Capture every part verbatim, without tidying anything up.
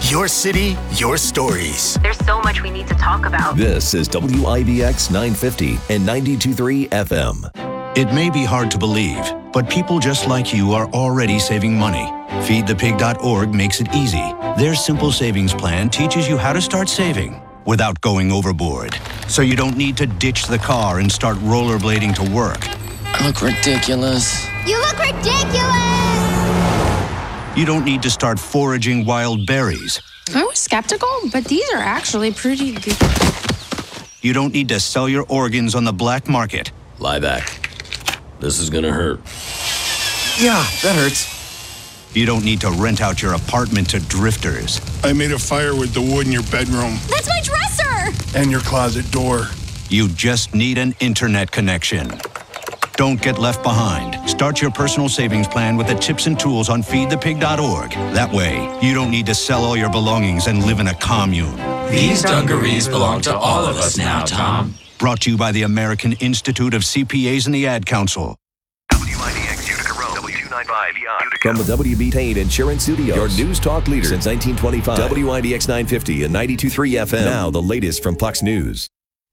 Your city, your stories. There's so much we need to talk about. This is W I B X nine fifty and ninety-two point three F M. It may be hard to believe, but people just like you are already saving money. feed the pig dot org makes it easy. Their simple savings plan teaches you how to start saving without going overboard. So you don't need to ditch the car and start rollerblading to work. I look ridiculous. You look ridiculous! You don't need to start foraging wild berries. I was skeptical, but these are actually pretty good. You don't need to sell your organs on the black market. Lie back. This is gonna hurt. Yeah, that hurts. You don't need to rent out your apartment to drifters. I made a fire with the wood in your bedroom. That's my dresser! And your closet door. You just need an internet connection. Don't get left behind. Start your personal savings plan with the tips and tools on feed the pig dot org. That way, you don't need to sell all your belongings and live in a commune. These dungarees belong to all of us now, Tom. Brought to you by the American Institute of C P As and the Ad Council. W I B X Utica Road, W two ninety-five beyond Utica. From the W B Tain Insurance Studios, your news talk leader since nineteen twenty-five. W I B X nine fifty and ninety-two point three F M. Now the latest from Fox News.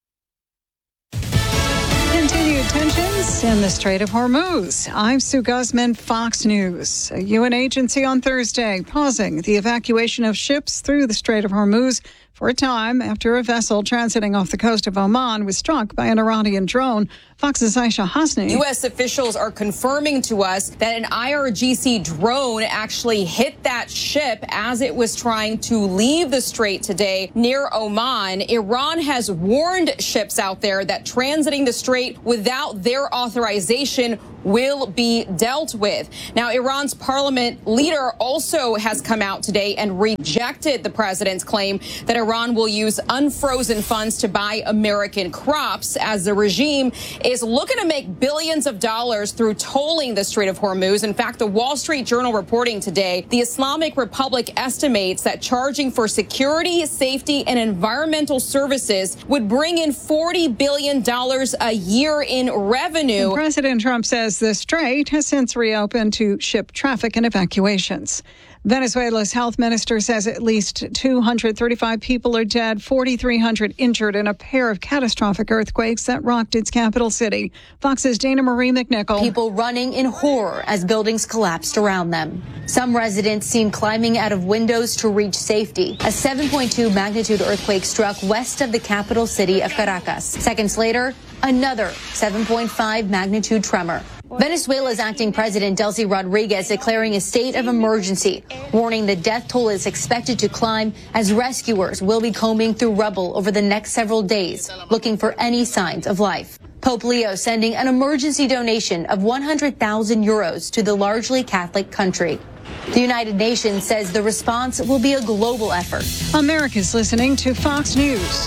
Continued tensions in the Strait of Hormuz. I'm Sue Guzman, Fox News. A U N agency on Thursday pausing the evacuation of ships through the Strait of Hormuz for a time after a vessel transiting off the coast of Oman was struck by an Iranian drone. Fox's Aisha Hasni. U S officials are confirming to us that an I R G C drone actually hit that ship as it was trying to leave the strait today near Oman. Iran has warned ships out there that transiting the strait without their authorization will be dealt with. Now, Iran's parliament leader also has come out today and rejected the president's claim that Iran will use unfrozen funds to buy American crops, as the regime is looking to make billions of dollars through tolling the Strait of Hormuz. In fact, the Wall Street Journal reporting today, the Islamic Republic estimates that charging for security, safety, and environmental services would bring in forty billion dollars a year in revenue. And President Trump says the strait has since reopened to ship traffic and evacuations. Venezuela's health minister says at least two hundred thirty-five people are dead, four thousand three hundred injured in a pair of catastrophic earthquakes that rocked its capital city. Fox's Dana Marie McNichol. People running in horror as buildings collapsed around them. Some residents seen climbing out of windows to reach safety. A seven point two magnitude earthquake struck west of the capital city of Caracas. Seconds later, another seven point five magnitude tremor. Venezuela's acting president, Delcy Rodriguez, declaring a state of emergency, warning the death toll is expected to climb as rescuers will be combing through rubble over the next several days, looking for any signs of life. Pope Leo sending an emergency donation of one hundred thousand euros to the largely Catholic country. The United Nations says the response will be a global effort. America's listening to Fox News.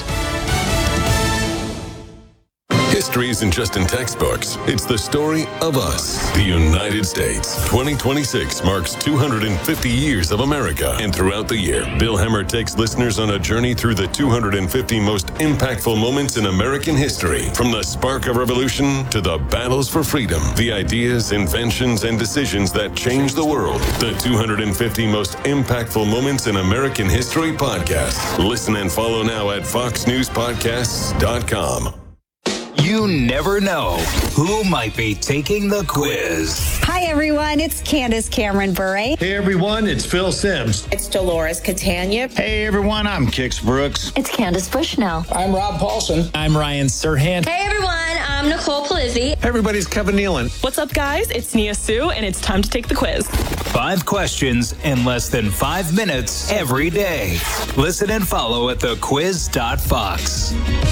History isn't just in textbooks. It's the story of us, the United States. twenty twenty-six marks two hundred fifty years of America. And throughout the year, Bill Hemmer takes listeners on a journey through the two hundred fifty most impactful moments in American history. From the spark of revolution to the battles for freedom, the ideas, inventions, and decisions that changed the world. The two hundred fifty most impactful moments in American history podcast. Listen and follow now at fox news podcasts dot com. You never know who might be taking the quiz. Hi, everyone. It's Candace Cameron Bure. Hey, everyone. It's Phil Sims. It's Dolores Catania. Hey, everyone. I'm Kix Brooks. It's Candace Bushnell. I'm Rob Paulson. I'm Ryan Serhant. Hey, everyone. I'm Nicole Palizzi. Hey, everybody's Kevin Nealon. What's up, guys? It's Nia Sue, and it's time to take the quiz. Five questions in less than five minutes every day. Listen and follow at the quiz dot fox.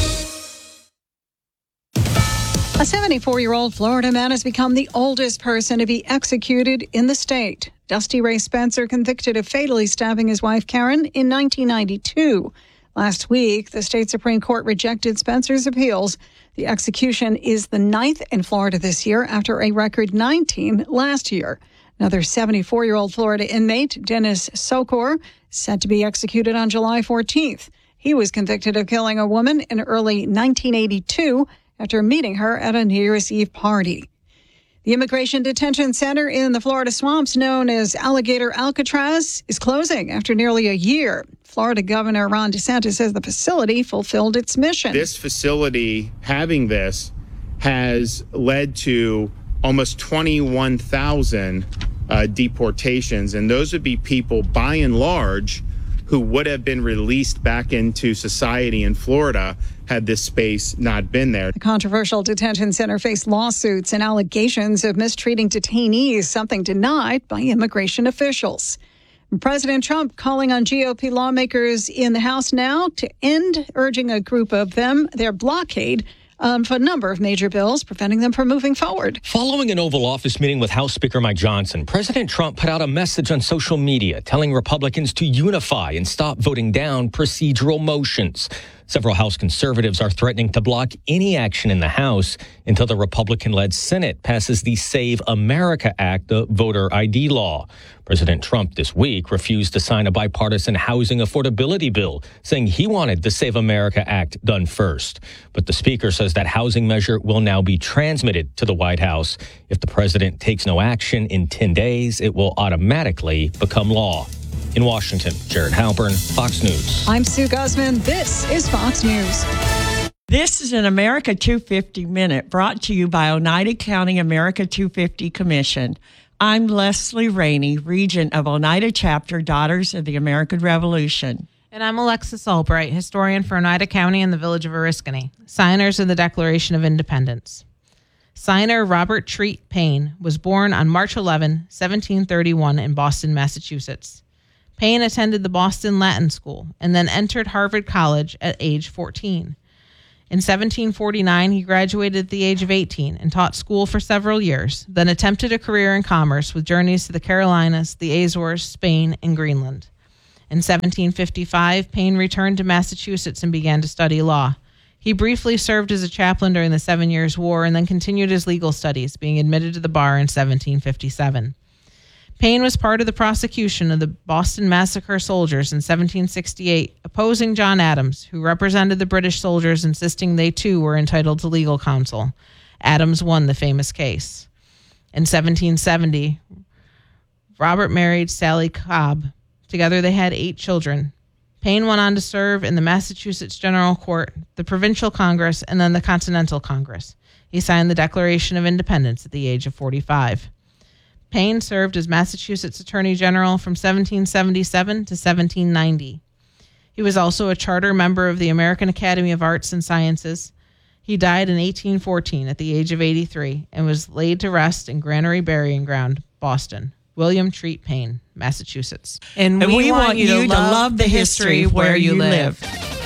A seventy-four-year-old Florida man has become the oldest person to be executed in the state. Dusty Ray Spencer, convicted of fatally stabbing his wife Karen in nineteen ninety-two. Last week, the state Supreme Court rejected Spencer's appeals. The execution is the ninth in Florida this year after a record nineteen last year. Another seventy-four-year-old Florida inmate, Dennis Sokor, set to be executed on July fourteenth. He was convicted of killing a woman in early nineteen eighty-two after meeting her at a New Year's Eve party. The immigration detention center in the Florida swamps known as Alligator Alcatraz is closing after nearly a year. Florida Governor Ron DeSantis says the facility fulfilled its mission. This facility, having this, has led to almost twenty-one thousand uh, deportations, and those would be people, by and large, who would have been released back into society in Florida had this space not been there. The controversial detention center faced lawsuits and allegations of mistreating detainees, something denied by immigration officials. President Trump calling on G O P lawmakers in the House now to end, urging a group of them, their blockade Um, for a number of major bills, preventing them from moving forward. Following an Oval Office meeting with House Speaker Mike Johnson, President Trump put out a message on social media telling Republicans to unify and stop voting down procedural motions. Several House conservatives are threatening to block any action in the House until the Republican-led Senate passes the Save America Act, the voter I D law. President Trump this week refused to sign a bipartisan housing affordability bill, saying he wanted the Save America Act done first. But the speaker says that housing measure will now be transmitted to the White House. If the president takes no action in ten days, it will automatically become law. In Washington, Jared Halpern, Fox News. I'm Sue Guzman. This is Fox News. This is an America two fifty Minute brought to you by Oneida County America two fifty Commission. I'm Leslie Rainey, Regent of Oneida Chapter, Daughters of the American Revolution. And I'm Alexis Albright, historian for Oneida County and the village of Oriskany, signers of the Declaration of Independence. Signer Robert Treat Payne was born on March eleventh, seventeen thirty-one in Boston, Massachusetts. Payne attended the Boston Latin School and then entered Harvard College at age fourteen. In seventeen forty-nine, he graduated at the age of eighteen and taught school for several years, then attempted a career in commerce with journeys to the Carolinas, the Azores, Spain, and Greenland. In seventeen fifty-five, Payne returned to Massachusetts and began to study law. He briefly served as a chaplain during the Seven Years' War and then continued his legal studies, being admitted to the bar in seventeen fifty-seven. Payne was part of the prosecution of the Boston Massacre soldiers in seventeen sixty-eight, opposing John Adams, who represented the British soldiers, insisting they too were entitled to legal counsel. Adams won the famous case. In seventeen seventy, Robert married Sally Cobb. Together they had eight children. Payne went on to serve in the Massachusetts General Court, the Provincial Congress, and then the Continental Congress. He signed the Declaration of Independence at the age of forty-five. Payne served as Massachusetts Attorney General from seventeen seventy-seven to seventeen ninety. He was also a charter member of the American Academy of Arts and Sciences. He died in eighteen fourteen at the age of eighty-three and was laid to rest in Granary Burying Ground, Boston. William Treat Payne, Massachusetts. And, and we, we want, want you to love, love the history where you live.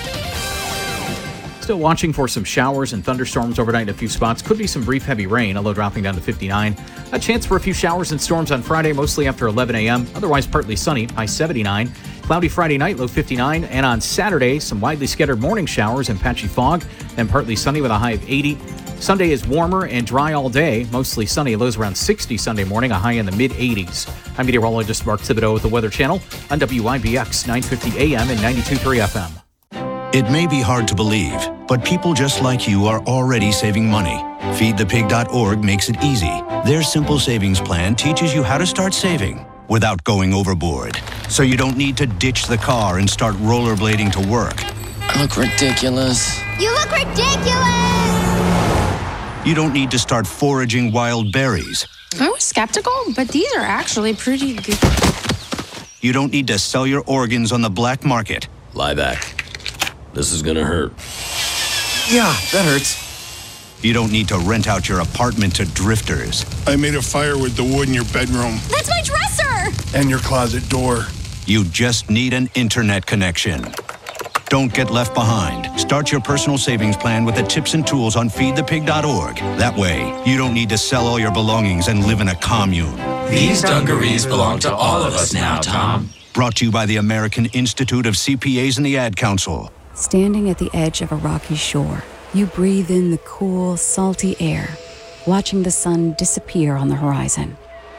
Still watching for some showers and thunderstorms overnight in a few spots. Could be some brief heavy rain, a low dropping down to fifty-nine. A chance for a few showers and storms on Friday, mostly after eleven a.m. Otherwise partly sunny, high seventy-nine. Cloudy Friday night, low fifty-nine. And on Saturday, some widely scattered morning showers and patchy fog, then partly sunny with a high of eighty. Sunday is warmer and dry all day, mostly sunny. Lows around sixty Sunday morning, a high in the mid-eighties. I'm meteorologist Mark Thibodeau with the Weather Channel on W I B X nine fifty A M and ninety-two point three F M. It may be hard to believe, but people just like you are already saving money. feed the pig dot org makes it easy. Their simple savings plan teaches you how to start saving without going overboard. So you don't need to ditch the car and start rollerblading to work. I look ridiculous. You look ridiculous! You don't need to start foraging wild berries. I was skeptical, but these are actually pretty good. You don't need to sell your organs on the black market. Lie back. This is gonna hurt. Yeah, that hurts. You don't need to rent out your apartment to drifters. I made a fire with the wood in your bedroom. That's my dresser! And your closet door. You just need an internet connection. Don't get left behind. Start your personal savings plan with the tips and tools on feed the pig dot org. That way, you don't need to sell all your belongings and live in a commune. These dungarees belong to all of us now, Tom. Brought to you by the American Institute of C P As and the Ad Council. Standing at the edge of a rocky shore, you breathe in the cool, salty air, watching the sun disappear on the horizon.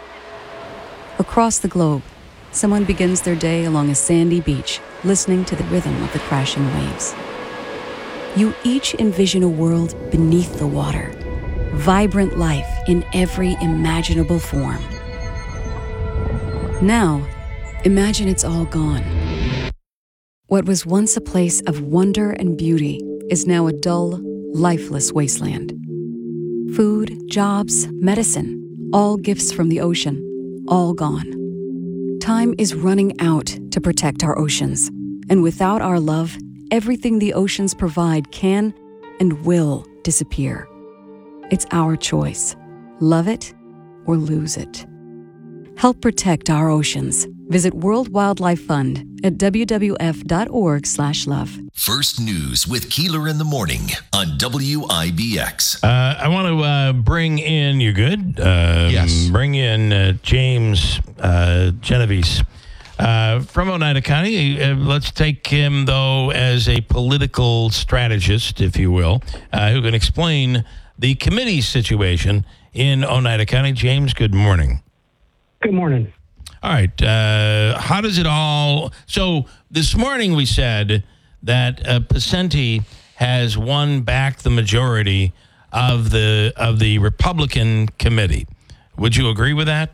Across the globe, someone begins their day along a sandy beach, listening to the rhythm of the crashing waves. You each envision a world beneath the water, vibrant life in every imaginable form. Now, imagine it's all gone. What was once a place of wonder and beauty is now a dull, lifeless wasteland. Food, jobs, medicine, all gifts from the ocean, all gone. Time is running out to protect our oceans, and without our love, everything the oceans provide can and will disappear. It's our choice. Love it or lose it. Help protect our oceans. Visit World Wildlife Fund at w w f dot org slash love. First News with Keeler in the Morning on W I B X. Uh, I want to uh, bring in, you good? Uh, yes. Bring in uh, James uh, Genovese uh, from Oneida County. Uh, let's take him, though, as a political strategist, if you will, uh, who can explain the committee situation in Oneida County. James, good morning. Good morning. All right. Uh, how does it all... So this morning we said that uh, Pacenti has won back the majority of the of the Republican committee. Would you agree with that?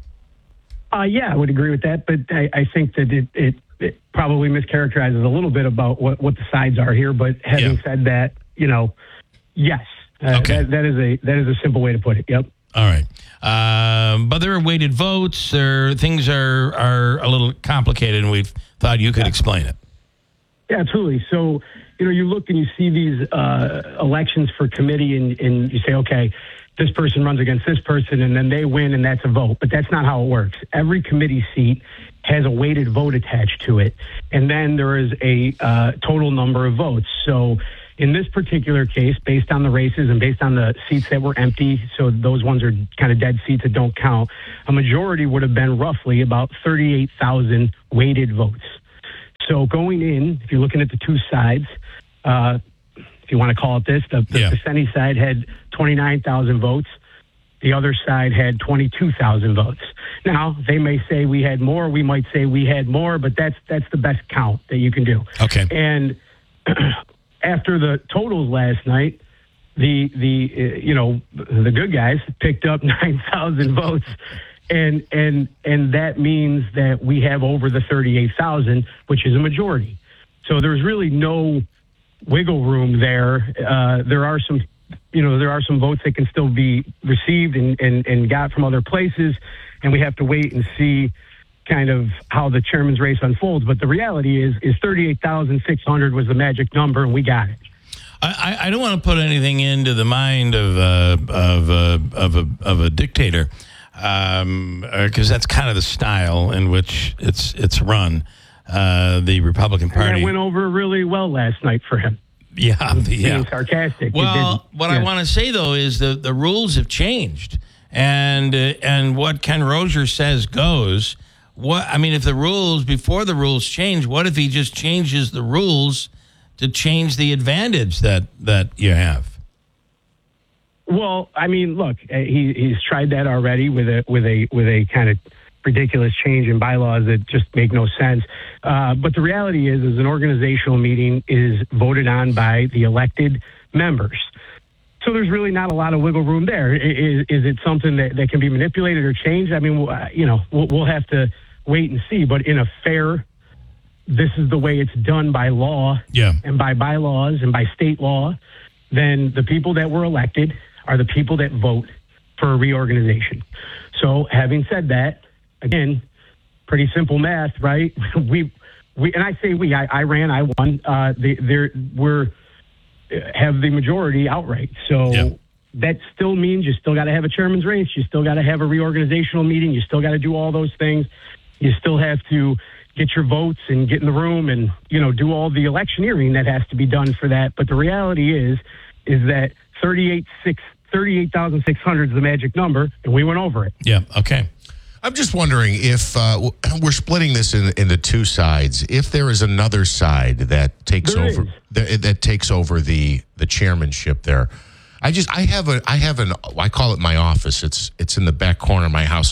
Uh, yeah, I would agree with that, but I, I think that it, it, it probably mischaracterizes a little bit about what, what the sides are here. But having yeah. said that, you know, yes, uh, okay. that, that is a that is a simple way to put it. Yep. All right. Um, but there are weighted votes. There things are are a little complicated, and we thought you could yeah. explain it. Yeah, absolutely. So, you know, you look and you see these uh, elections for committee, and, and you say, okay, this person runs against this person, and then they win, and that's a vote. But that's not how it works. Every committee seat has a weighted vote attached to it, and then there is a uh, total number of votes. So in this particular case, based on the races and based on the seats that were empty, so those ones are kind of dead seats that don't count, a majority would have been roughly about thirty-eight thousand weighted votes. So going in, if you're looking at the two sides, uh, if you want to call it this, the, the yeah. Pacenti side had twenty-nine thousand votes. The other side had twenty-two thousand votes. Now, they may say we had more, we might say we had more, but that's that's the best count that you can do. Okay. And after the totals last night, the the uh, you know the good guys picked up nine thousand votes, and and and that means that we have over the thirty-eight thousand, which is a majority. So there's really no wiggle room there. Uh, there are some, you know, there are some votes that can still be received and, and, and got from other places, and we have to wait and see kind of how the chairman's race unfolds. But the reality is, is thirty-eight thousand six hundred was the magic number, and we got it. I, I don't want to put anything into the mind of uh, of uh, of a of a dictator, because um, that's kind of the style in which it's it's run. Uh, the Republican Party. And that went over really well last night for him. Yeah, yeah. Being sarcastic. Well, what yeah. I want to say though is the the rules have changed, and uh, and what Ken Rozier says goes. What I mean, if the rules before the rules change, what if he just changes the rules to change the advantage that that you have? Well, I mean, look, he he's tried that already with a with a with a kind of ridiculous change in bylaws that just make no sense. Uh, but the reality is, is an organizational meeting is voted on by the elected members. So there's really not a lot of wiggle room there. Is, is it something that, that can be manipulated or changed? I mean, you know, we'll, we'll have to wait and see. But in a fair, this is the way it's done by law yeah. and by bylaws and by state law, then the people that were elected are the people that vote for a reorganization. So having said that, again, pretty simple math, right? we, we, and I say we. I, I ran. I won. Uh, the, there, we're have the majority outright. So yeah. that still means you still got to have a chairman's race. You still got to have a reorganizational meeting. You still got to do all those things. You still have to get your votes and get in the room and you know do all the electioneering that has to be done for that. But the reality is, is that thirty-eight thousand six hundred is the magic number, and we went over it. Yeah. Okay. I'm just wondering if uh, we're splitting this in, into two sides. If there is another side that takes there over that, that takes over the the chairmanship there, I just I have a I have an I call it my office. It's it's in the back corner of my house,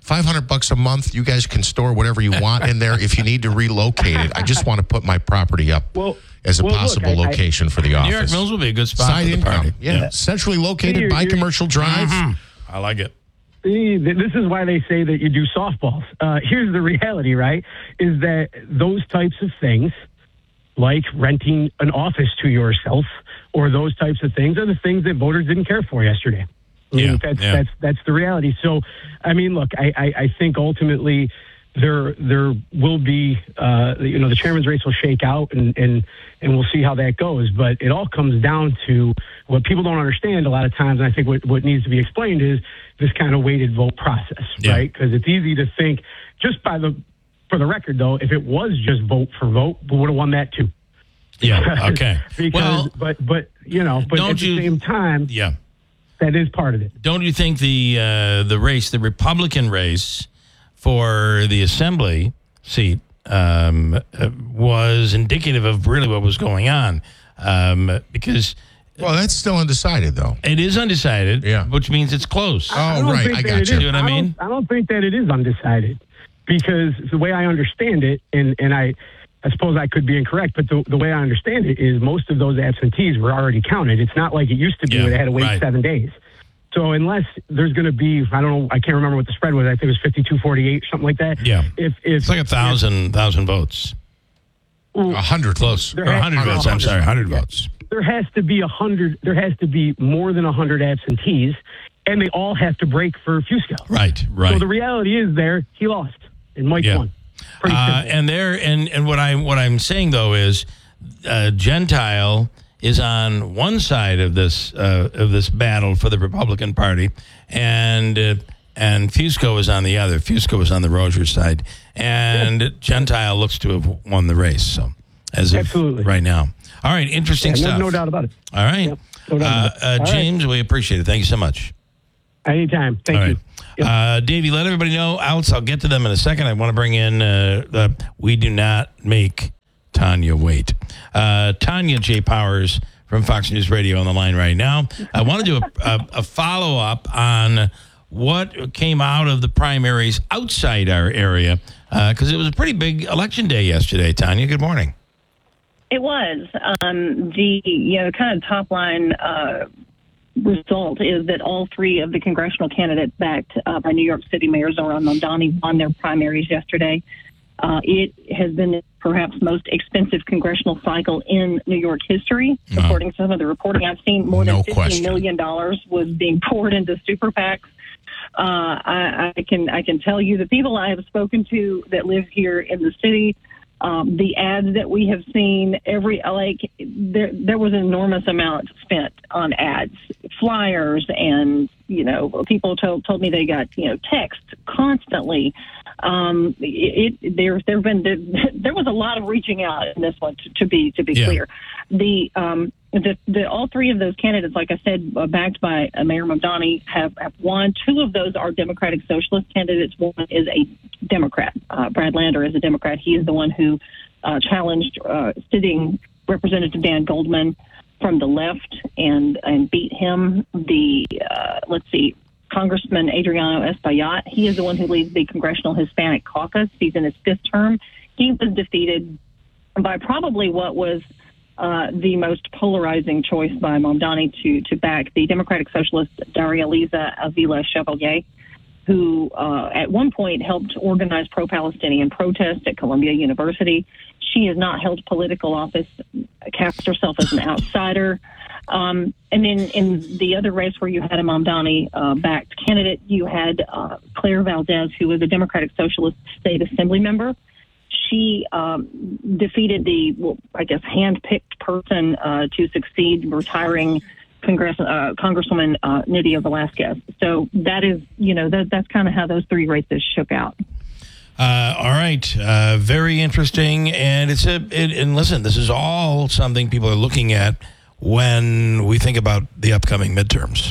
five hundred bucks a month. You guys can store whatever you want in there. If you need to relocate it, I just want to put my property up well, as a well, possible look, I, location for the office. New York Mills will be a good spot Side for the income. party. Yeah. yeah. Centrally located You're- by you're- Commercial Drive. Mm-hmm. I like it. See, th- this is why they say that you do softballs. Uh, here's the reality, right? Is that those types of things, like renting an office to yourself, or those types of things, are the things that voters didn't care for yesterday. I mean, Yeah, that's yeah. that's that's the reality. So, I mean, look, I, I, I think ultimately there there will be, uh, you know, the chairman's race will shake out, and, and and we'll see how that goes. But it all comes down to what people don't understand a lot of times, and I think what, what needs to be explained is this kind of weighted vote process, Yeah. right? Because it's easy to think, just by the, for the record, though, if it was just vote for vote, we would have won that too. Yeah, okay. because, Well, but, but, you know, but don't at the you- same time, Yeah. that is part of it. Don't you think the uh, the race, the Republican race for the assembly seat, um, uh, was indicative of really what was going on? Um, because Well, that's still undecided, though. it is undecided, Yeah. which means it's close. I Oh, don't right. think I that got it you. is. See what I don't- mean? I don't think that it is undecided, because the way I understand it, and, and I, I suppose I could be incorrect, but the, the way I understand it is most of those absentees were already counted. It's not like it used to be Yeah, where they had to wait right. seven days. So unless there's going to be, I don't know, I can't remember what the spread was. I think it was fifty-two forty-eight, something like that. Yeah. If, if It's like a thousand thousand votes. A hundred Close. There Or has- a hundred oh, votes. I'm sorry, hundred yeah. votes. there has to be a hundred, there has to be more than a hundred absentees, and they all have to break for Fusco. Right, right. So the reality is there, he lost, and Mike Yeah. won. Pretty Uh, simple. and there, and, and what I what I'm saying though is, uh, Gentile is on one side of this uh, of this battle for the Republican Party, and uh, and Fusco is on the other. Fusco is on the Rogers side, and Gentile looks to have won the race. So as of Absolutely. right now, all right, interesting Yeah, no- stuff. no doubt about it. All right, Yep, no doubt uh, about it. uh, All right. James, we appreciate it. Thank you so much. Anytime. Thank All you. right. Uh, Davey, let everybody know. Alex, I'll get to them in a second. I want to bring in, uh, uh, we do not make Tanya wait. Uh, Tanya J. Powers from Fox News Radio on the line right now. I want to do a, a, a follow-up on what came out of the primaries outside our area, because it was a pretty big election day yesterday. Tanya, good morning. It was. Um, the, you know, kind of top line uh, result is that all three of the congressional candidates backed uh, by New York City Mayor Zohran Mamdani won their primaries yesterday. Uh, it has been the perhaps most expensive congressional cycle in New York history, Uh-huh. according to some of the reporting I've seen. More No than fifteen question. million dollars was being poured into super PACs. Uh, I, I can I can tell you the people I have spoken to that live here in the city. Um, the ads that we have seen, every like there there was an enormous amount spent on ads, flyers, and you know people told told me they got you know text constantly. Um, it, it there there been there, there was a lot of reaching out in this one to, to be to be Yeah. clear. The um the, the all three of those candidates, like I said, uh, backed by uh, Mayor Mamdani, have, have won. Two of those are Democratic Socialist candidates. One is a Democrat. Uh, Brad Lander is a Democrat. He is the one who uh, challenged uh, sitting Representative Dan Goldman from the left and and beat him. The uh, let's see, Congressman Adriano Espaillat. He is the one who leads the Congressional Hispanic Caucus. He's in his fifth term. He was defeated by probably what was uh, the most polarizing choice by Mamdani to to back the Democratic Socialist Daria Liza Avila Chevalier, who uh, at one point helped organize pro-Palestinian protests at Columbia University. She has not held political office, casts herself as an outsider. Um, and then in the other race where you had a Mamdani uh, backed candidate, you had uh, Claire Valdez, who was a Democratic Socialist state assembly member. She um, defeated the, well, I guess, hand-picked person uh, to succeed, retiring Congress, uh, Congresswoman uh, Nydia Velázquez. So that is, you know, that, that's kind of how those three races shook out. Uh, all right, uh, very interesting, and it's a. It, and listen, this is all something people are looking at when we think about the upcoming midterms.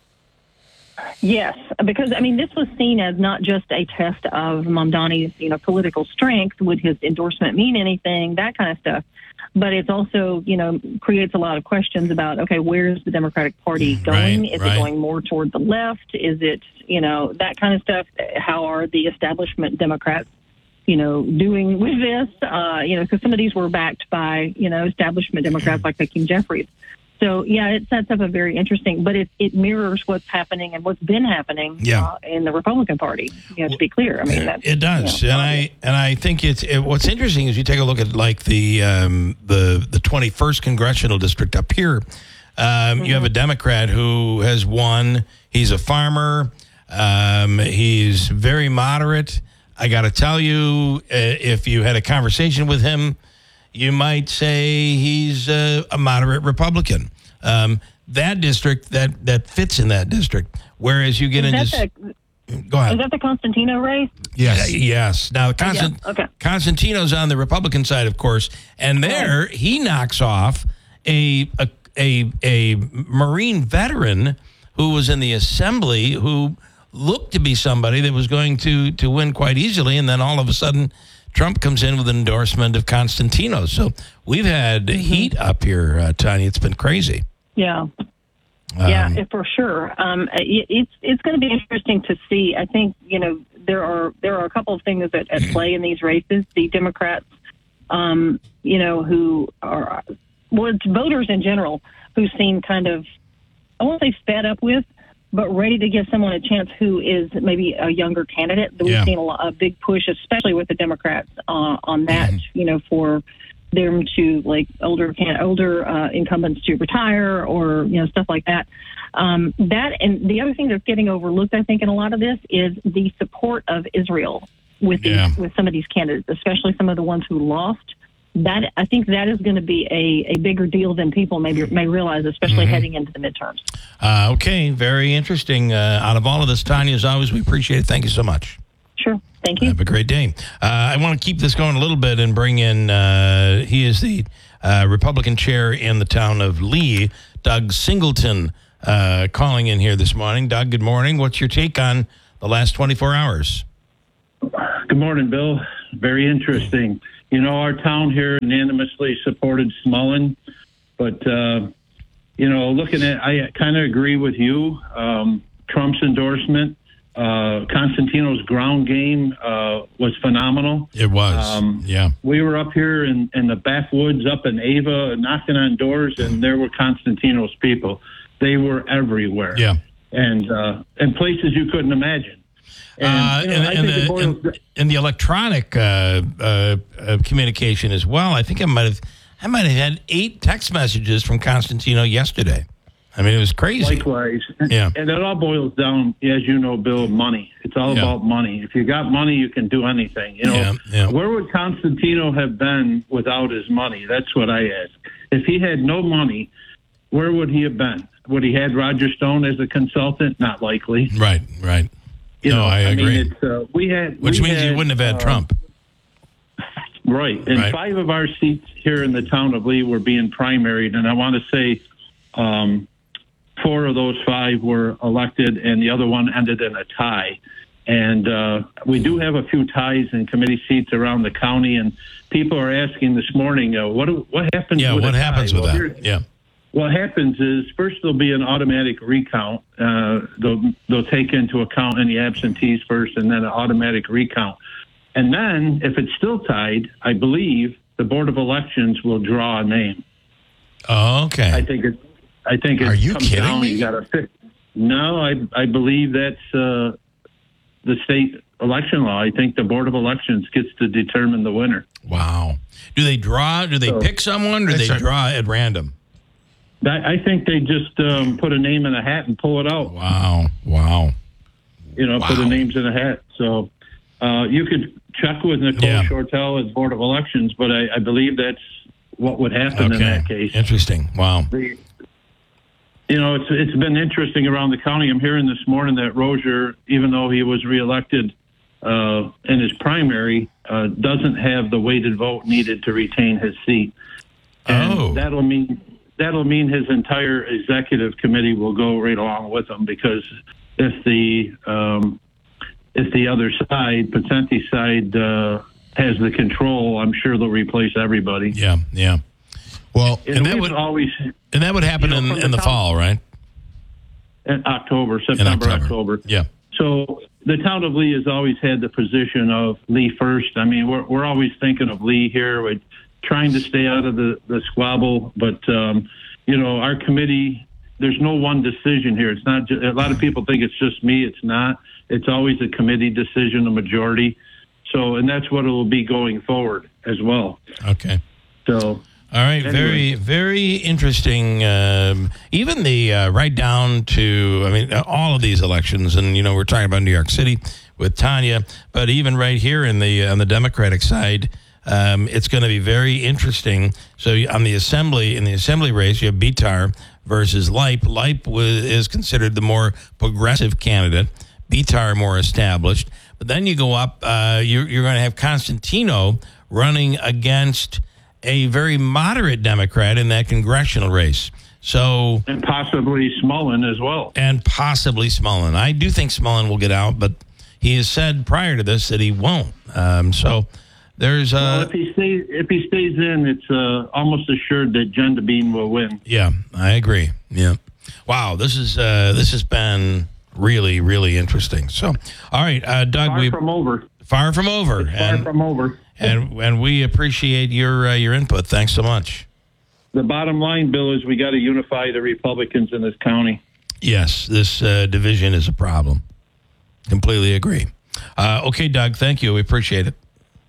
Yes, because, I mean, this was seen as not just a test of Mamdani's, you know, political strength. Would his endorsement mean anything? That kind of stuff. but it's also, you know, creates a lot of questions about, okay, where's the Democratic Party going? Right, Is right. it going more toward the left? Is it, you know, that kind of stuff? How are the establishment Democrats, you know, doing with this? Uh, you know, because some of these were backed by, you know, establishment Democrats like Hakeem Jeffries. So, yeah, it sets up a very interesting, but it, it mirrors what's happening and what's been happening Yeah. uh, in the Republican Party. You know, to be clear, I mean, that's, It does, you know, and I and I think it's it, what's interesting is you take a look at like the um, the the twenty-first congressional district up here. Um, Mm-hmm. You have a Democrat who has won. He's a farmer. Um, he's very moderate. I got to tell you, uh, if you had a conversation with him, you might say he's a, a moderate Republican. Um, that district that that fits in that district. Whereas you get Is into that the, go ahead. is that the Constantino race? Yes. yes. Now, Constant- Yeah, okay. Constantino's on the Republican side, of course, and there he knocks off a, a a a Marine veteran who was in the Assembly who looked to be somebody that was going to to win quite easily, and then all of a sudden, Trump comes in with an endorsement of Constantino. So we've had Mm-hmm. heat up here, uh, Tanya. It's been crazy. Yeah. Yeah, it- for sure. Um, it, it's it's going to be interesting to see. I think you know there are there are a couple of things at, at play in these races. The Democrats, um, you know, who are well, it's voters in general who seem kind of I won't say fed up with, but ready to give someone a chance who is maybe a younger candidate. We've Yeah. seen a, lot, a big push, especially with the Democrats, uh, on that. You know, for them to like older can older uh, incumbents to retire or you know stuff like that. Um, that and the other thing that's getting overlooked, I think, in a lot of this is the support of Israel with these, Yeah. with some of these candidates, especially some of the ones who lost. That I think that is going to be a, a bigger deal than people maybe may realize, especially Mhm. heading into the midterms. Uh, okay, very interesting. Uh, out of all of this, Tanya, as always, we appreciate it. Thank you so much. Sure. Thank you. Have a great day. Uh, I want to keep this going a little bit and bring in, uh, he is the uh, Republican chair in the town of Lee, Doug Singleton, uh, calling in here this morning. Doug, good morning. What's your take on the last twenty-four hours? Good morning, Bill. Very interesting. You know, our town here unanimously supported Smullen, but, uh, you know, looking at, I kind of agree with you. Um, Trump's endorsement, uh, Constantino's ground game uh, was phenomenal. It was, Um, yeah. We were up here in, in the backwoods up in Ava knocking on doors, and there were Constantino's people. They were everywhere. Yeah. And, uh, and places you couldn't imagine. And, Uh, you know, and, I and, think it the, boils and, and the electronic uh, uh, uh, communication as well. I think I might have, I might have had eight text messages from Constantino yesterday. I mean, it was crazy. Likewise. Yeah. And it all boils down, as you know, Bill, money. It's all Yeah. about money. If you got money, you can do anything. You know, Yeah, yeah. where would Constantino have been without his money? That's what I ask. If he had no money, where would he have been? Would he had Roger Stone as a consultant? Not likely. Right, right. You no, know, I agree. mean, it's, uh, we had, Which we means you had, wouldn't have had uh, Trump. Right. And Right. five of our seats here in the town of Lee were being primaried. And I want to say um, four of those five were elected, and the other one ended in a tie. And uh, we do have a few ties in committee seats around the county. And people are asking this morning, uh, what do- what happens Yeah, with what a happens tie? with Well, that? here- Yeah. What happens is first there'll be an automatic recount. Uh, they'll they'll take into account any absentees first, and then an automatic recount. And then if it's still tied, I believe the Board of Elections will draw a name. Oh, okay. I think it. I think it Are you comes kidding down. me? You got to fix. No, I I believe that's uh, the state election law. I think the Board of Elections gets to determine the winner. Wow. Do they draw? Do they So- pick someone, or do they That's right. draw at random? I, I think they just um, put a name in a hat and pull it out. Wow. Wow. You know, put the Wow. names in a hat. So uh, you could check with Nicole Yeah. Shortell at Board of Elections, but I, I believe that's what would happen in Okay. that case. Interesting. Wow. The, you know, it's it's been interesting around the county. I'm hearing this morning that Rozier, even though he was reelected uh, in his primary, uh, doesn't have the weighted vote needed to retain his seat. And Oh. that'll mean that'll mean his entire executive committee will go right along with him, because if the um, if the other side, Pacenti's side, uh, has the control, I'm sure they'll replace everybody. Yeah. Yeah. Well, and, and that we've would always and that would happen you know, in, in the town, fall, right? In October, September, in October. October. Yeah. So the town of Lee has always had the position of Lee first. I mean, we're we're always thinking of Lee here. We're trying to stay out of the the squabble, but um, you know, our committee. There's no one decision here. It's not. Just, a lot of people think it's just me. It's not. It's always a committee decision, a majority. So, and that's what it will be going forward as well. Okay. So. All right. Anyway. Very, very interesting. Um, even the uh, right down to, I mean, all of these elections, and you know, we're talking about New York City with Tanya, but even right here in the on the Democratic side. Um, it's going to be very interesting. So on the assembly, in the assembly race, you have Bitar versus Leip. Leip was, is considered the more progressive candidate. Bitar more established. But then you go up, uh, you're, you're going to have Constantino running against a very moderate Democrat in that congressional race. So and possibly Smullen as well. And possibly Smullen. I do think Smullen will get out, but he has said prior to this that he won't. Um, so... There's uh, well, if he stays if he stays in, it's uh, almost assured that Jen DeBean will win. Yeah, I agree. Yeah. Wow, this is uh, this has been really really interesting. So, all right, uh, Doug, far we from over. Far from over. It's and, far from over. And and we appreciate your uh, your input. Thanks so much. The bottom line, Bill, is we got to unify the Republicans in this county. Yes, this uh, division is a problem. Completely agree. Uh, okay, Doug, thank you. We appreciate it.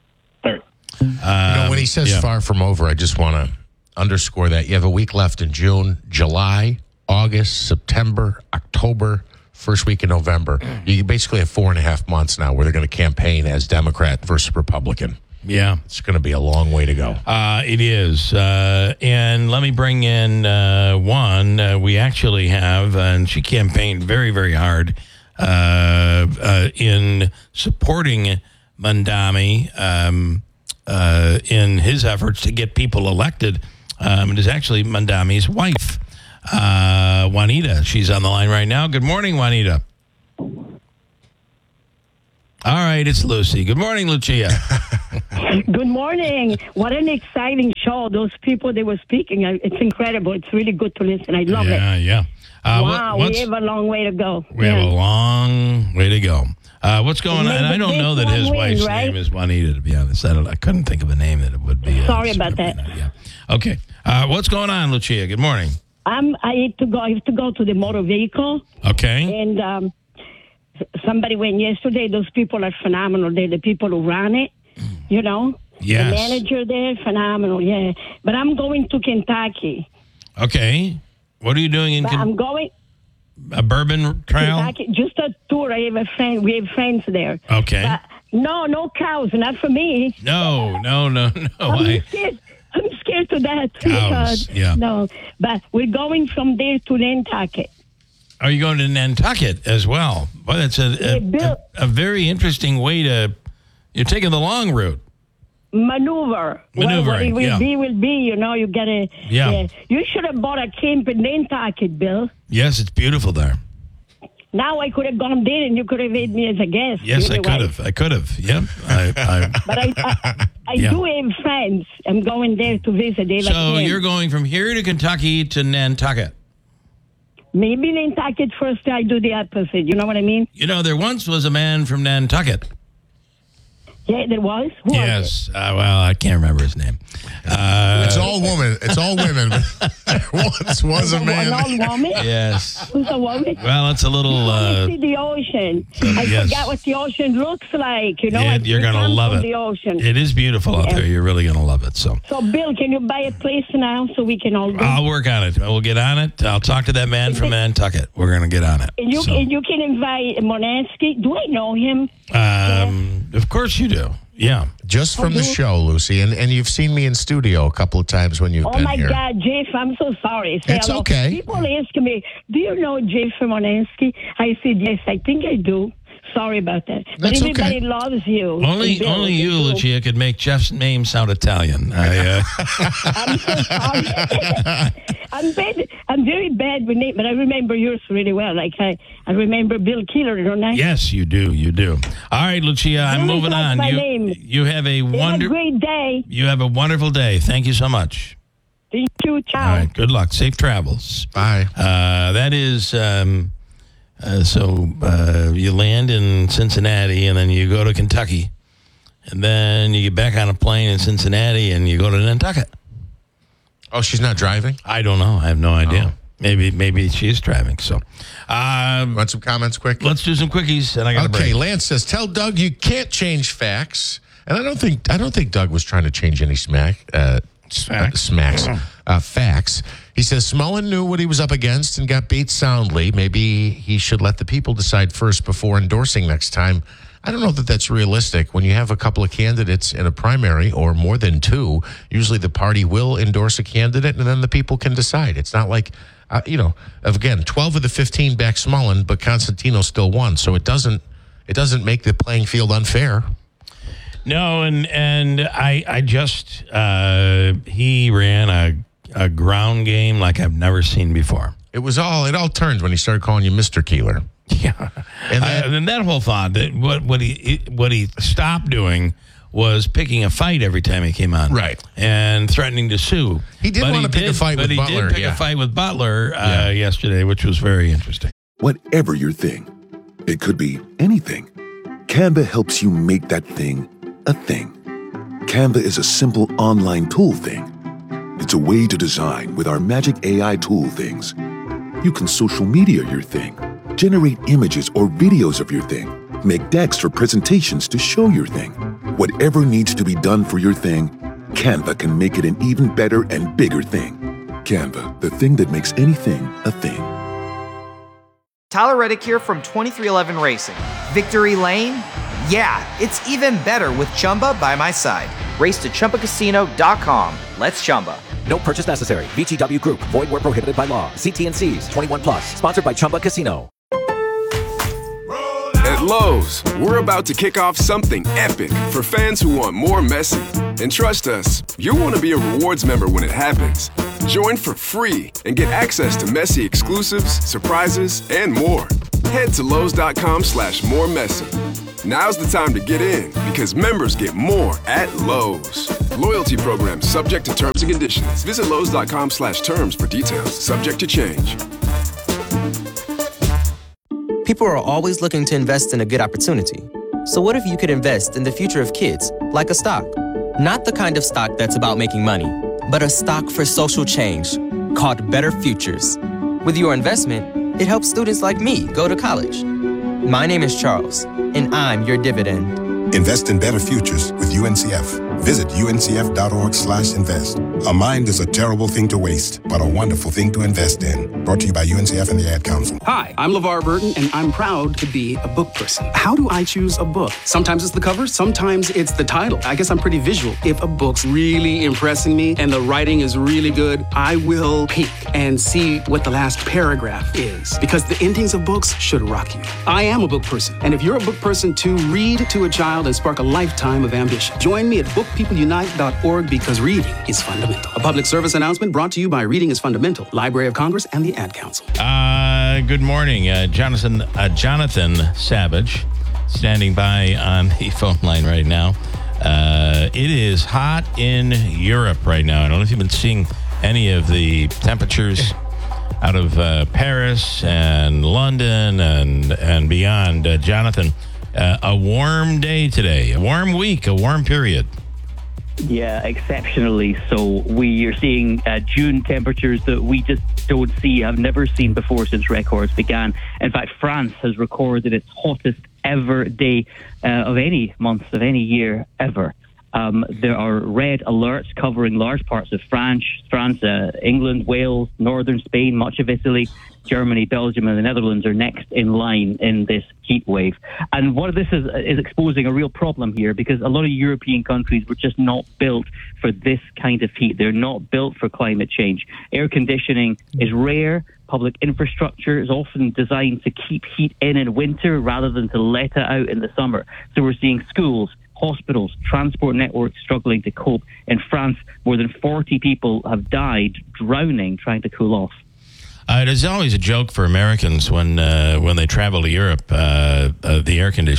Um, you know, when he says yeah. far from over, I just want to underscore that. You have a week left in June, July, August, September, October, first week in November. You basically have four and a half months now where they're going to campaign as Democrat versus Republican. Yeah. It's going to be a long way to go. Uh, it is. Uh, and let me bring in uh, one. Uh, we actually have, and she campaigned very, very hard uh, uh, in supporting Mandami. Um Uh, in his efforts to get people elected. Um, it is actually Mandami's wife, uh, Juanita. She's on the line right now. Good morning, Juanita. All right, it's Lucy. Good morning, Lucia. Good morning. What an exciting show. Those people they were speaking, it's incredible. It's really good to listen. I love yeah, it. Yeah, yeah. Uh, wow, what, we have a long way to go. We yeah. have a long way to go. Uh, what's going on? And I don't know that his win, wife's right? name is Juanita, to be honest. I, don't, I couldn't think of a name that it would be. Uh, Sorry about that. Yeah. Okay. Uh, what's going on, Lucia? Good morning. I'm, I have to go. I have to go to the motor vehicle. Okay. And um, somebody went yesterday. Those people are phenomenal. They're the people who run it. You know. Yes. The manager there, phenomenal. Yeah. But I'm going to Kentucky. Okay. What are you doing in? But Ken- I'm going. A bourbon trail? Kentucky, just a tour. I have a friend. We have friends there. Okay. But no, no cows. Not for me. No, no, no, no. I'm I, scared. I'm scared to death. Cows, because, yeah. No, but we're going from there to Nantucket. Are you going to Nantucket as well? Well, that's a a, a a very interesting way to. You're taking the long route. Maneuver. Maneuvering, What it will yeah. be, will be. You know, you gotta. Yeah. yeah. You should have bought a camp in Nantucket, Bill. Yes, it's beautiful there. Now I could have gone there and you could have had me as a guest. Yes, I anyway. could have. I could have. Yep. I, I, But I, I, I Yeah. do have friends. I'm going there to visit. They like so him. you're going from here to Kentucky to Nantucket. Maybe Nantucket first. I do the opposite. You know what I mean? You know, there once was a man from Nantucket. Yeah, there was. Who Yes. Uh, well, I can't remember his name. Uh, It's all women. It's all women. Once was a man. An old woman? Yes. Who's a woman? Well, it's a little. I Uh, see the ocean. I yes. forgot what the ocean looks like. You know, yeah, I you're come gonna love from it. The ocean. It is beautiful out Yeah. there. You're really gonna love it. So So, Bill, can you buy a place now so we can all go? I'll work on it. We'll get on it. I'll talk to that man from Nantucket. We're gonna get on it. and you So, and you can invite Monansky. Do I know him? um, of course you do. Yeah. Just from the Okay. show, Lucy, and, and you've seen me in studio a couple of times when you've Oh been my here. God, Jeff! I'm so sorry. Say It's hello. okay. People ask me, "Do you know Jeff Monansky?" I said, "Yes, I think I do." Sorry about that. But That's everybody okay. loves you. Only And Bill, only you, too. Lucia, could make Jeff's name sound Italian. I, uh, I'm so sorry. I'm bad. I'm very bad with names, but I remember yours really well. Like I, I remember Bill Keeler, don't I? yes, you do. You do. All right, Lucia, I'm Really moving like on. my You name. you have a Have a wonder. great day. You have a wonderful day. Thank you so much. Thank you. Ciao. All right. Good luck. Safe travels. Bye. Uh, that is, um, uh, so uh, you land in Cincinnati and then you go to Kentucky. And then you get back on a plane in Cincinnati and you go to Nantucket. Oh, she's not driving? I don't know. I have no idea. Oh. Maybe maybe she is driving. So, um, want some comments quick? Let's do some quickies. And I got okay. Lance says, "Tell Doug you can't change facts." And I don't think I don't think Doug was trying to change any smack uh, smacks smacks uh, facts. He says Smullen knew what he was up against and got beat soundly. Maybe he should let the people decide first before endorsing next time. I don't know that that's realistic. When you have a couple of candidates in a primary or more than two, usually the party will endorse a candidate and then the people can decide. It's not like, uh, you know, again, twelve of the fifteen back Smullen, but Constantino still won. So it doesn't it doesn't make the playing field unfair. No, and and I I just, uh, he ran a, a ground game like I've never seen before. It was all, it all turned when he started calling you Mister Keeler. Yeah, and then, uh, and that whole thought that what what he what he stopped doing was picking a fight every time he came on, right, and threatening to sue. He did but want he to pick did, a fight but with he Butler. did pick yeah. a fight with Butler uh, yeah. yesterday, which was very interesting. Whatever your thing, it could be anything. Canva helps you make that thing a thing. Canva is a simple online tool thing. It's a way to design with our magic A I tool things. You can social media your thing, generate images or videos of your thing, make decks for presentations to show your thing. Whatever needs to be done for your thing, Canva can make it an even better and bigger thing. Canva, the thing that makes anything a thing. Tyler Reddick here from twenty-three eleven Racing. Victory Lane? Yeah, it's even better with Chumba by my side. Race to Chumba Casino dot com. Let's Chumba. No purchase necessary. V G W Group. Void where prohibited by law. See T and C's. twenty-one plus. Sponsored by Chumba Casino. At Lowe's, we're about to kick off something epic for fans who want more Messi. And trust us, you'll want to be a rewards member when it happens. Join for free and get access to Messi exclusives, surprises, and more. Head to Lowe's.com slash more Messi. Now's the time to get in because members get more at Lowe's. Loyalty program subject to terms and conditions. Visit Lowe's.com slash terms for details. Subject to change. People are always looking to invest in a good opportunity. So what if you could invest in the future of kids, like a stock? Not the kind of stock that's about making money, but a stock for social change called Better Futures. With your investment, it helps students like me go to college. My name is Charles, and I'm your dividend. Invest in better futures with U N C F. Visit U N C F dot org slash invest. A mind is a terrible thing to waste, but a wonderful thing to invest in. Brought to you by U N C F and the Ad Council. Hi, I'm LeVar Burton, and I'm proud to be a book person. How do I choose a book? Sometimes it's the cover, sometimes it's the title. I guess I'm pretty visual. If a book's really impressing me and the writing is really good, I will peek and see what the last paragraph is. Because the endings of books should rock you. I am a book person, and if you're a book person too, read to a child and spark a lifetime of ambition. Join me at book people unite dot org because reading is fundamental. A public service announcement brought to you by Reading is Fundamental, Library of Congress, and the Ad Council. Uh, good morning, uh, Jonathan uh, Jonathan Savage, standing by on the phone line right now. Uh, it is hot in Europe right now. I don't know if you've been seeing any of the temperatures out of uh, Paris and London and and beyond. Uh, Jonathan, uh, a warm day today, a warm week, a warm period. Yeah, exceptionally so. We are seeing uh, June temperatures that we just don't see, have never seen before since records began. In fact, France has recorded its hottest ever day uh, of any month of any year ever. Um, there are red alerts covering large parts of France, France, uh, England, Wales, northern Spain, much of Italy, Germany, Belgium, and the Netherlands are next in line in this heat wave. And what this is is exposing a real problem here, because a lot of European countries were just not built for this kind of heat. They're not built for climate change. Air conditioning is rare. Public infrastructure is often designed to keep heat in in winter rather than to let it out in the summer. So we're seeing schools, hospitals, transport networks struggling to cope. In France, more than forty people have died drowning trying to cool off. Uh, it is always a joke for Americans when uh, when they travel to Europe, uh, uh, the air conditioning.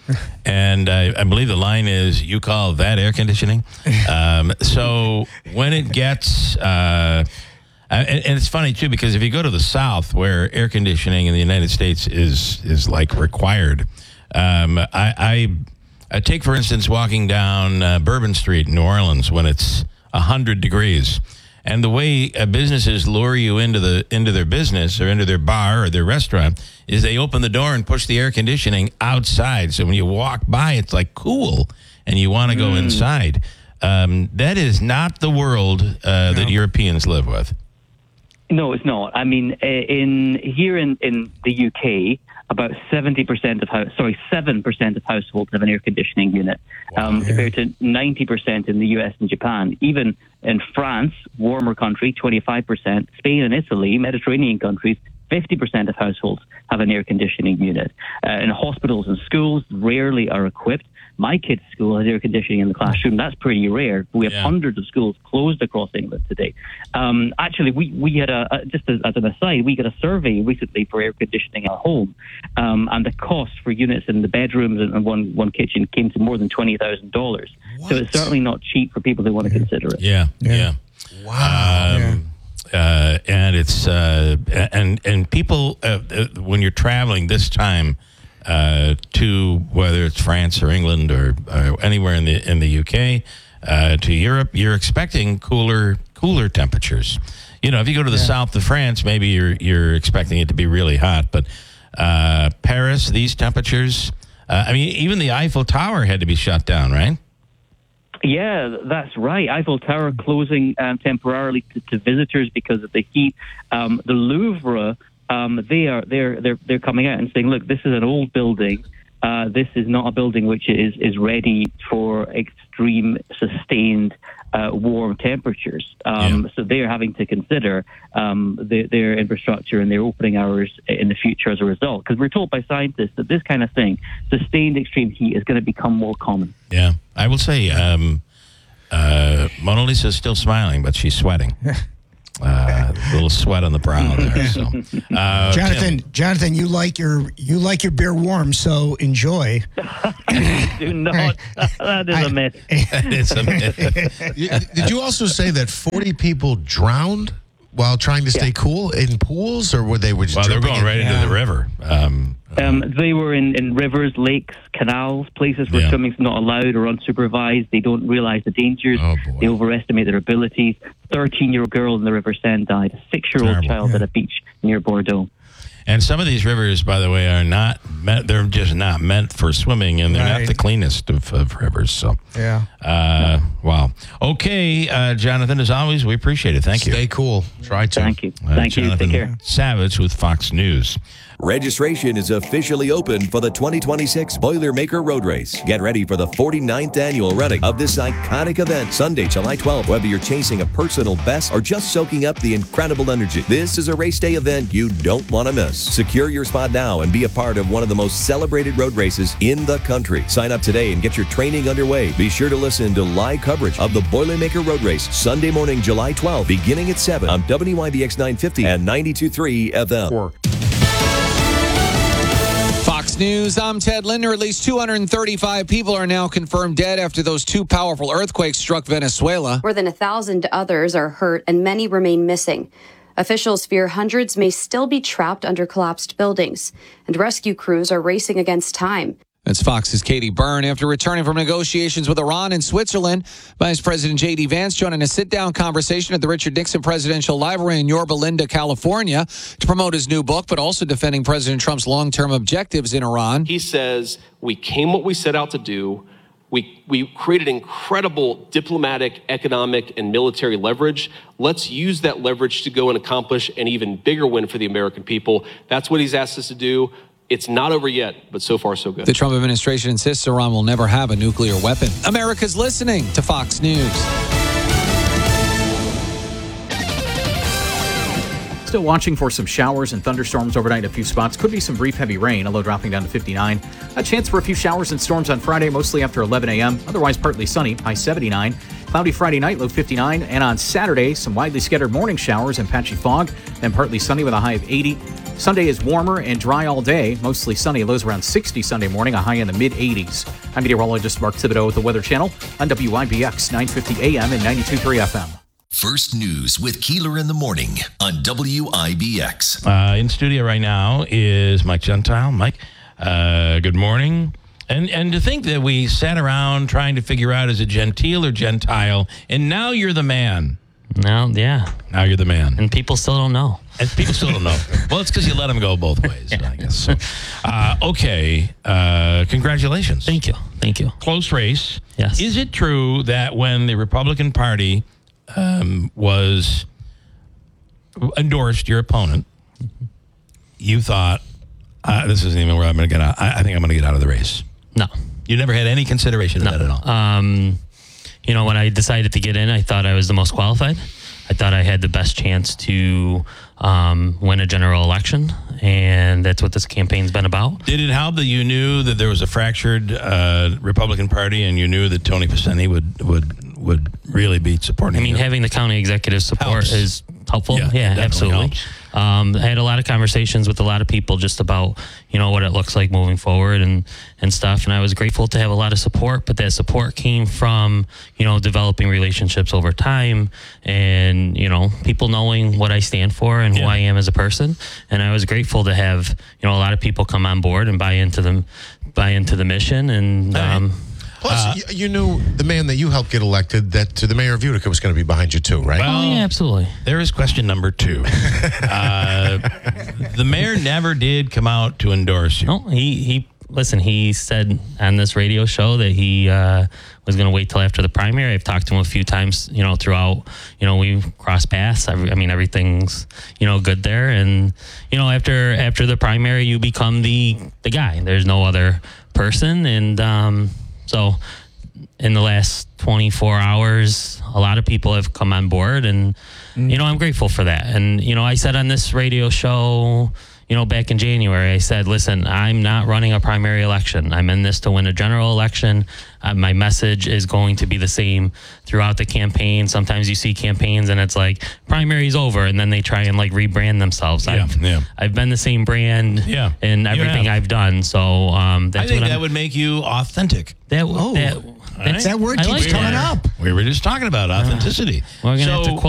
and I, I believe the line is, "You call that air conditioning?" Um, so when it gets, uh, and, and it's funny too, because if you go to the South, where air conditioning in the United States is is like required, um, I, I, I take for instance walking down uh, Bourbon Street in New Orleans when it's a hundred degrees. And the way uh, businesses lure you into the into their business or into their bar or their restaurant is they open the door and push the air conditioning outside. So when you walk by, it's like cool, and you want to go mm. inside. Um, that is not the world uh, that no. Europeans live with. No, it's not. I mean, in here in, in the U K, about seventy percent of house, sorry, seven percent of households have an air conditioning unit, wow, um, yeah. compared to ninety percent in the U S and Japan. Even in France, warmer country, twenty-five percent. Spain and Italy, Mediterranean countries, fifty percent of households have an air conditioning unit. Uh, in hospitals and schools, rarely are equipped. My kid's school has air conditioning in the classroom. That's pretty rare. We have yeah. hundreds of schools closed across England today. Um, actually, we, we had a, a just as, as an aside, we got a survey recently for air conditioning at home, um, and the cost for units in the bedrooms and one one kitchen came to more than twenty thousand dollars. So it's certainly not cheap for people who want to yeah. consider it. Yeah, yeah. yeah. Wow. Um, yeah. Uh, and it's uh, and and people uh, when you're traveling this time. Uh, to whether it's France or England or, or anywhere in the in the U K, uh, to Europe, you're expecting cooler cooler temperatures. You know, if you go to the yeah. south of France, maybe you're you're expecting it to be really hot. But uh, Paris, these temperatures. Uh, I mean, even the Eiffel Tower had to be shut down, right? Yeah, that's right. Eiffel Tower closing um, temporarily to, to visitors because of the heat. Um, the Louvre. Um, they are they're they're they're coming out and saying, look, this is an old building. Uh, this is not a building which is is ready for extreme, sustained, uh, warm temperatures. Um, yeah. So they're having to consider um, their, their infrastructure and their opening hours in the future as a result. Because we're told by scientists that this kind of thing, sustained extreme heat, is going to become more common. Yeah, I will say, um, uh, Mona Lisa is still smiling, but she's sweating. Uh, a little sweat on the brow there. So, uh, Jonathan, Tim. Jonathan, you like your you like your beer warm, so enjoy. Do not. That is I, a myth. That is a myth. Did you also say that forty people drowned while trying to stay yeah. cool in pools, or were they were just? Well, they were going right in? into the river. Um, Um, they were in, in rivers, lakes, canals, places where yeah. swimming's not allowed or unsupervised. They don't realize the dangers. Oh, they overestimate their abilities. thirteen-year-old girl in the River Seine died. A six-year-old Terrible. child yeah. at a beach near Bordeaux. And some of these rivers, by the way, are not meant, they're just not meant for swimming, and they're right. not the cleanest of, of rivers. So, yeah. Uh, wow. Okay, uh, Jonathan, as always, we appreciate it. Thank Stay you. Stay cool. Try to. Thank you. Uh, Thank Jonathan you. Take care. Savage with Fox News. Registration is officially open for the twenty twenty-six Boilermaker Road Race. Get ready for the forty-ninth annual running of this iconic event, Sunday, July twelfth. Whether you're chasing a personal best or just soaking up the incredible energy, this is a race day event you don't want to miss. Secure your spot now and be a part of one of the most celebrated road races in the country. Sign up today and get your training underway. Be sure to listen to live coverage of the Boilermaker Road Race Sunday morning, July twelfth, beginning at seven on W I B X nine fifty and ninety-two point three F M. Fox News, I'm Ted Linder. At least two hundred thirty-five people are now confirmed dead after those two powerful earthquakes struck Venezuela. More than a thousand others are hurt and many remain missing. Officials fear hundreds may still be trapped under collapsed buildings, and rescue crews are racing against time. That's Fox's Katie Byrne. After returning from negotiations with Iran and Switzerland, Vice President J D. Vance joining a sit-down conversation at the Richard Nixon Presidential Library in Yorba Linda, California, to promote his new book, but also defending President Trump's long-term objectives in Iran. He says, we came what we set out to do. We, we created incredible diplomatic, economic, and military leverage. Let's use that leverage to go and accomplish an even bigger win for the American people. That's what he's asked us to do. It's not over yet, but so far so good. The Trump administration insists Iran will never have a nuclear weapon. America's listening to Fox News. Still watching for some showers and thunderstorms overnight in a few spots. Could be some brief heavy rain, a low dropping down to fifty-nine. A chance for a few showers and storms on Friday, mostly after eleven a.m. Otherwise partly sunny, high seventy-nine. Cloudy Friday night, low fifty-nine. And on Saturday, some widely scattered morning showers and patchy fog. Then partly sunny with a high of eighty. Sunday is warmer and dry all day, mostly sunny. Lows around sixty Sunday morning, a high in the mid-eighties. I'm meteorologist Mark Thibodeau with the Weather Channel on W I B X nine fifty A M and ninety-two point three F M. First News with Keeler in the Morning on W I B X. Uh, in studio right now is Mike Gentile. Mike, uh, good morning. And and to think that we sat around trying to figure out is it Gentile or Gentile, and now you're the man. Now, yeah. Now you're the man. And people still don't know. And people still don't know. Well, it's because you let them go both ways, I guess. So, uh, okay. Uh, congratulations. Thank you. Thank you. Close race. Yes. Is it true that when the Republican Party um, was endorsed your opponent, you thought, uh, this isn't even where I'm going to get out. I, I think I'm going to get out of the race? No. You never had any consideration no. of that at all? Um, you know, when I decided to get in, I thought I was the most qualified. I thought I had the best chance to um, win a general election, and that's what this campaign's been about. Did it help that you knew that there was a fractured uh, Republican Party, and you knew that Tony Pacini would would would really be supporting I mean, you? having the county executive support Helps. is helpful. Yeah, Yeah, it definitely absolutely. helps. Um, I had a lot of conversations with a lot of people just about, you know, what it looks like moving forward and, and stuff. And I was grateful to have a lot of support, but that support came from, you know, developing relationships over time and, you know, people knowing what I stand for and who Yeah. I am as a person. And I was grateful to have, you know, a lot of people come on board and buy into them, buy into the mission. And, um, Plus, uh, you, you knew the man that you helped get elected, that the mayor of Utica was going to be behind you too, right? Well, oh, yeah, absolutely. There is question number two. uh, the mayor never did come out to endorse you. No, he, he listen, he said on this radio show that he uh, was going to wait till after the primary. I've talked to him a few times, you know, throughout, you know, we crossed paths. I, I mean, everything's, you know, good there. And, you know, after after the primary, you become the, the guy. There's no other person. And um, so in the last twenty-four hours, a lot of people have come on board. And, mm. you know, I'm grateful for that. And, you know, I said on this radio show, you know, back in January, I said, listen, I'm not running a primary election. I'm in this to win a general election. Uh, my message is going to be the same throughout the campaign. Sometimes you see campaigns and it's like, primary's over, and then they try and like rebrand themselves. Yeah, I've, yeah. I've been the same brand Yeah, in you everything have. I've done. So um, that's I think what that I'm, would make you authentic. that, Oh, that, right. that word I keeps like coming that. up. We were just talking about authenticity. We're going to So- have to